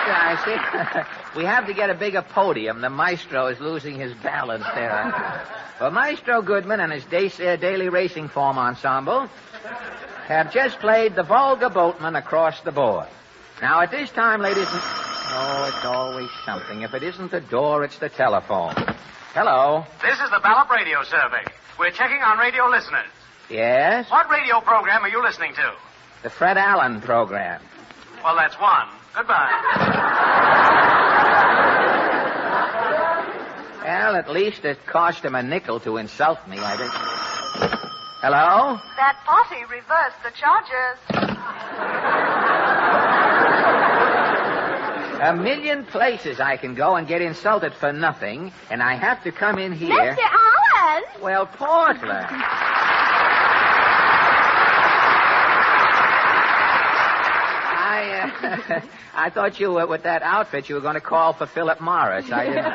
I see. We have to get a bigger podium. The maestro is losing his balance there. Well, Maestro Goodman and his daily racing form ensemble have just played The Volga Boatman across the board. Now, at this time, ladies and... Oh, it's always something. If it isn't the door, it's the telephone. Hello. This is the Ballop Radio Survey. We're checking on radio listeners. Yes? What radio program are you listening to? The Fred Allen program. Well, that's one. Goodbye. Well, at least it cost him a nickel to insult me. I didn't... Hello? That posse reversed the charges. A million places I can go and get insulted for nothing, and I have to come in here... Mr. Allen! Well, Portland. I thought you, with that outfit, you were going to call for Philip Morris. I didn't...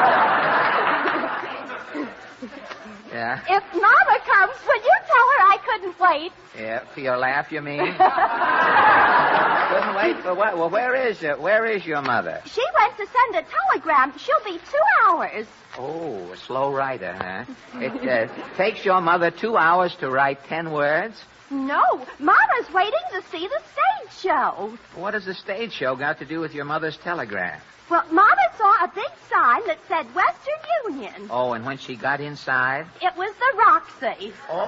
Yeah? If Mama comes, will you tell her I couldn't wait? Yeah, for your laugh, you mean? Couldn't wait for what? Well, where is your mother? She went to send a telegram. She'll be 2 hours. Oh, a slow writer, huh? It takes your mother 2 hours to write 10 words? No, Mama's waiting to see the stage show. What has the stage show got to do with your mother's telegram? Well, Mama saw a big sign that said Western Union. Oh, and when she got inside? It was the Roxy. Oh.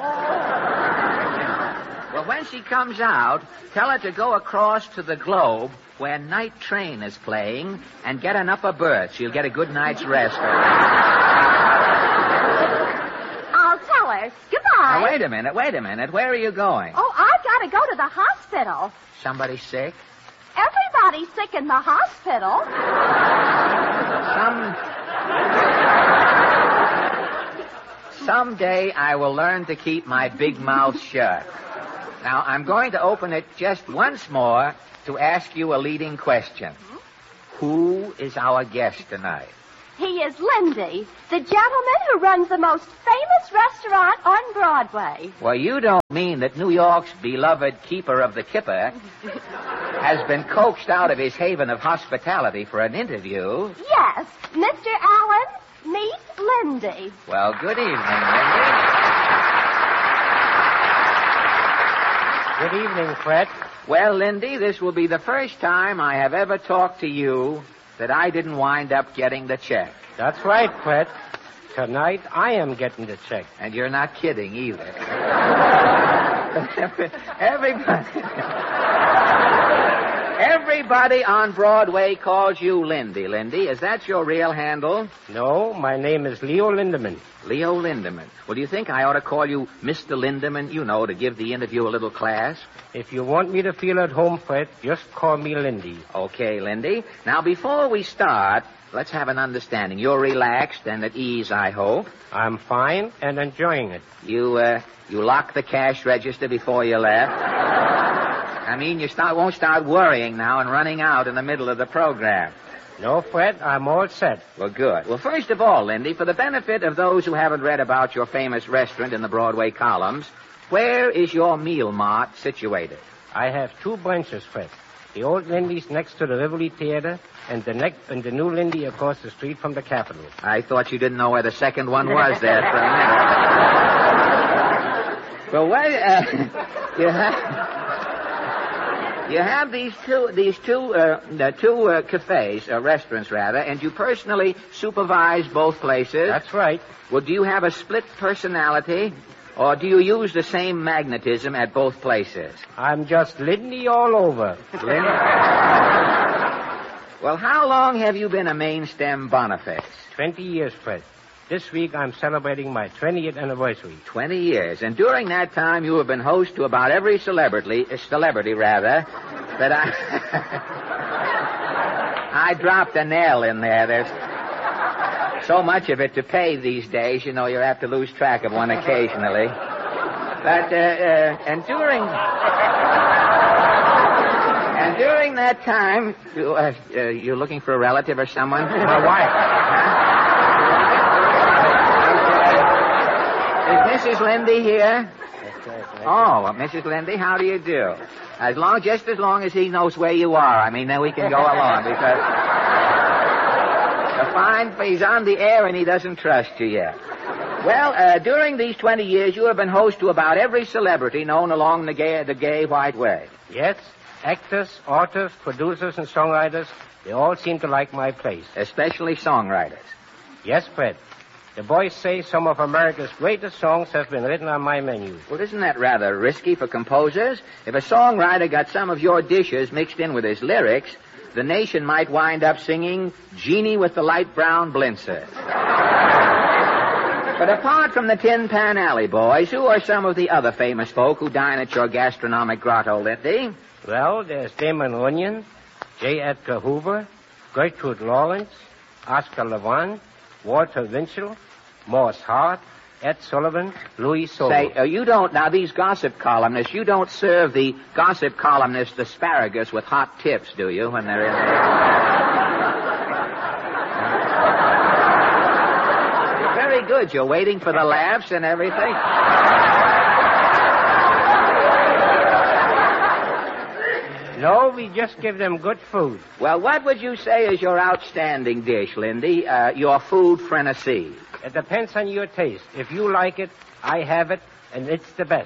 Well, when she comes out, tell her to go across to the Globe where Night Train is playing and get an upper berth. She'll get a good night's rest. I'll tell her. Goodbye. Now, wait a minute. Where are you going? Oh, I've got to go to the hospital. Somebody sick? Everybody's sick in the hospital. Someday I will learn to keep my big mouth shut. Now, I'm going to open it just once more to ask you a leading question. Who is our guest tonight? He is Lindy, the gentleman who runs the most famous restaurant on Broadway. Well, you don't mean that New York's beloved keeper of the kipper has been coaxed out of his haven of hospitality for an interview? Yes, Mr. Allen, meet Lindy. Well, good evening, Lindy. Good evening, Fred. Well, Lindy, this will be the first time I have ever talked to you that I didn't wind up getting the check. That's right, Fred. Tonight, I am getting the check. And you're not kidding either. Everybody on Broadway calls you Lindy. Lindy, is that your real handle? No, my name is Leo Lindemann. Leo Lindemann. Well, do you think I ought to call you Mr. Lindemann, to give the interview a little class? If you want me to feel at home, Fred, just call me Lindy. Okay, Lindy. Now, before we start, let's have an understanding. You're relaxed and at ease, I hope. I'm fine and enjoying it. You locked the cash register before you left? I mean, you won't start worrying now and running out in the middle of the program. No, Fred, I'm all set. Well, good. Well, first of all, Lindy, for the benefit of those who haven't read about your famous restaurant in the Broadway columns, where is your meal mart situated? I have 2 branches, Fred. The old Lindy's next to the Rivoli Theater, and the new Lindy across the street from the Capitol. I thought you didn't know where the second one was there for a minute. Well, you have these two cafes, restaurants rather, and you personally supervise both places. That's right. Well, do you have a split personality, or do you use the same magnetism at both places? I'm just Lindy all over. Lindy? Well, how long have you been a main stem Boniface? 20 years, Fred. This week I'm celebrating my 20th anniversary. 20 years. And during that time, you have been host to about every celebrity that I dropped a nail in there. There's so much of it to pay these days, you have to lose track of one occasionally. But, and during that time, you're looking for a relative or someone? My wife. Is Mrs. Lindy here? Oh, well, Mrs. Lindy, how do you do? Just as long as he knows where you are. I mean, then we can go along because he's on the air and he doesn't trust you yet. Well, during these 20 years, you have been host to about every celebrity known along the gay white way. Yes, actors, authors, producers, and songwriters, they all seem to like my place. Especially songwriters. Yes, Fred. The boys say some of America's greatest songs have been written on my menu. Well, isn't that rather risky for composers? If a songwriter got some of your dishes mixed in with his lyrics, the nation might wind up singing Jeannie with the Light Brown Blintzers. But apart from the Tin Pan Alley boys, who are some of the other famous folk who dine at your gastronomic grotto, Lindy? Well, there's Damon Runyon, J. Edgar Hoover, Gertrude Lawrence, Oscar Levant, Walter Winchell, Morse Hart, Ed Sullivan, Louis Sobel. Say, you don't, now these gossip columnists, you don't serve the gossip columnists asparagus with hot tips, do you, when they're in there? You're very good. You're waiting for the laughs and everything. No, we just give them good food. Well, what would you say is your outstanding dish, Lindy? Your food frenzy? It depends on your taste. If you like it, I have it, and it's the best.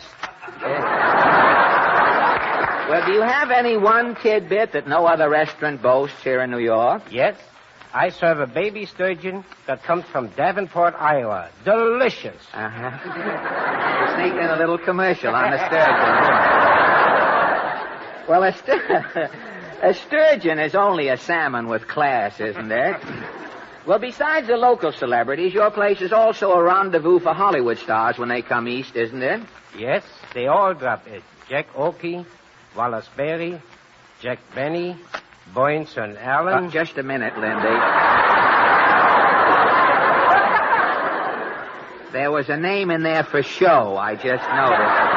Well, do you have any one tidbit that no other restaurant boasts here in New York? Yes. I serve a baby sturgeon that comes from Davenport, Iowa. Delicious. Uh-huh. You sneaked in a little commercial on the sturgeon. Well, a sturgeon is only a salmon with class, isn't it? Well, besides the local celebrities, your place is also a rendezvous for Hollywood stars when they come east, isn't it? Yes, they all drop it. Jack Oakey, Wallace Beery, Jack Benny, Boynton Allen. Just a minute, Lindy. There was a name in there for show, I just noticed.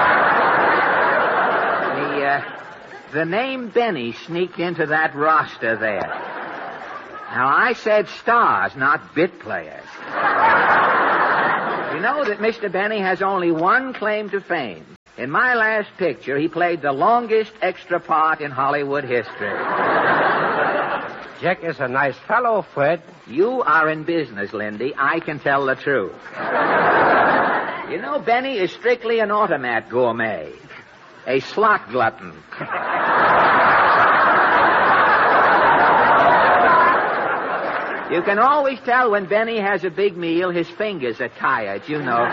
The name Benny sneaked into that roster there. Now, I said stars, not bit players. You know that Mr. Benny has only one claim to fame. In my last picture, he played the longest extra part in Hollywood history. Jack is a nice fellow, Fred. You are in business, Lindy. I can tell the truth. You know, Benny is strictly an automat gourmet. A slot glutton. You can always tell when Benny has a big meal, his fingers are tired, you know.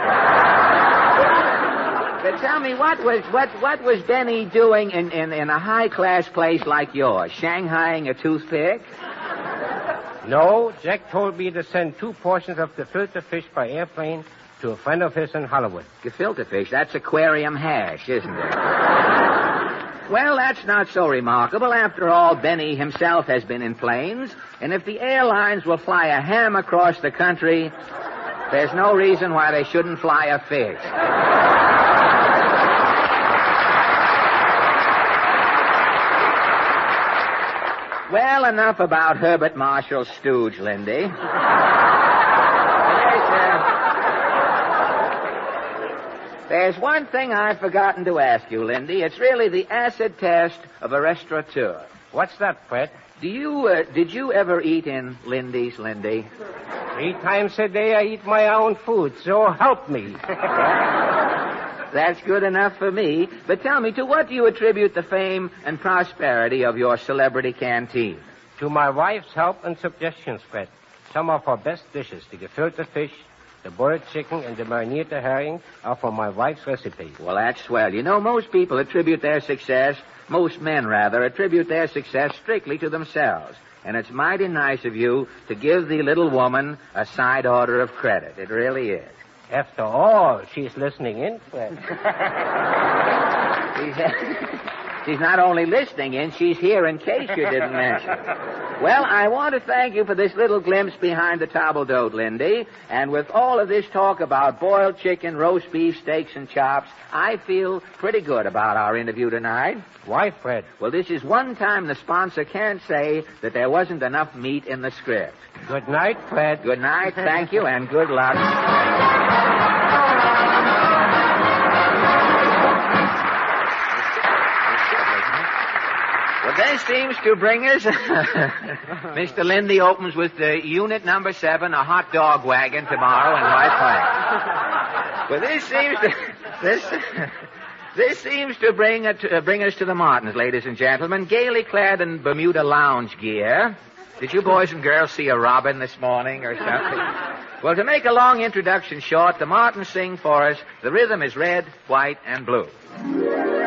But tell me, what was Benny doing in a high-class place like yours? Shanghaiing a toothpick? No, Jack told me to send 2 portions of gefilte fish by airplane to a friend of his in Hollywood. Gefilte fish? That's aquarium hash, isn't it? Well, that's not so remarkable. After all, Benny himself has been in planes, and if the airlines will fly a ham across the country, there's no reason why they shouldn't fly a fish. Well, enough about Herbert Marshall's stooge, Lindy. There's one thing I've forgotten to ask you, Lindy. It's really the acid test of a restaurateur. What's that, Fred? Did you ever eat in Lindy's, Lindy? 3 times a day I eat my own food, so help me. That's good enough for me. But tell me, to what do you attribute the fame and prosperity of your celebrity canteen? To my wife's help and suggestions, Fred. Some of her best dishes, the gefilte fish, the boiled chicken, and the marinated herring, are from my wife's recipe. Well, that's swell. You know, most people attribute their success, most men, rather, attribute their success strictly to themselves. And it's mighty nice of you to give the little woman a side order of credit. It really is. After all, she's listening in, Fred. She's not only listening in, she's here in case you didn't mention. Well, I want to thank you for this little glimpse behind the table d'hote, Lindy. And with all of this talk about boiled chicken, roast beef, steaks, and chops, I feel pretty good about our interview tonight. Why, Fred? Well, this is one time the sponsor can't say that there wasn't enough meat in the script. Good night, Fred. Good night, thank you, and good luck. this seems to bring us... Mr. Lindy opens with the Unit Number 7, a hot dog wagon tomorrow in White Plains. Well, this seems to bring us to the Martins, ladies and gentlemen, gaily clad in Bermuda lounge gear. Did you boys and girls see a robin this morning or something? Well, to make a long introduction short, the Martins sing for us. The rhythm is red, white, and blue.